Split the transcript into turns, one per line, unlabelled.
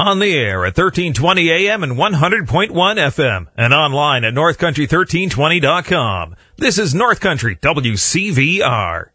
On the air at 1320 AM and 100.1 FM and online at northcountry1320.com. This is North Country WCVR.